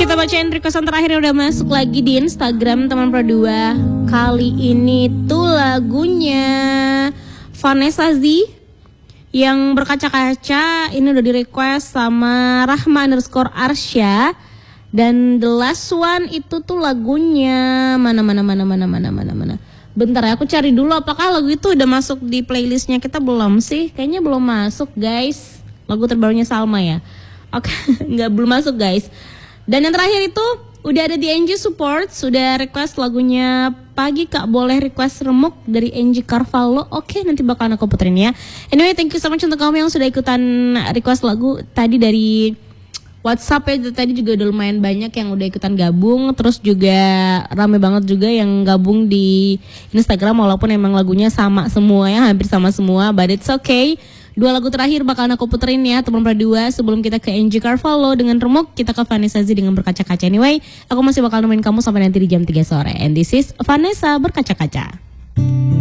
Kita bacain requestan terakhir yang udah masuk lagi di Instagram teman Pro2. Kali ini tuh lagunya Vanessa Z yang berkaca-kaca. Ini udah di request sama Rahma_Arsya. Dan the last one itu tuh lagunya mana. Bentar ya, aku cari dulu apakah lagu itu udah masuk di playlistnya kita belum sih? Kayaknya belum masuk guys. Lagu terbarunya Salma ya. Oke, belum masuk guys. Dan yang terakhir itu udah ada di NG Support, sudah request lagunya Pagi Kak, boleh request Remuk dari NG Carvalho. Oke, nanti bakalan aku puterin ya. Anyway, thank you so much untuk kamu yang sudah ikutan request lagu tadi dari WhatsApp ya. Tadi juga udah lumayan banyak yang udah ikutan gabung. Terus juga rame banget juga yang gabung di Instagram, walaupun emang lagunya sama semua ya, hampir sama semua, but it's okay. 2 lagu terakhir bakalan aku puterin ya teman Pro2 sebelum kita ke NG Carvalho dengan Remuk, kita ke Vanessa Z dengan Berkaca-Kaca. Anyway, aku masih bakal nemenin kamu sampai nanti di jam 3 sore. And this is Vanessa Berkaca-Kaca.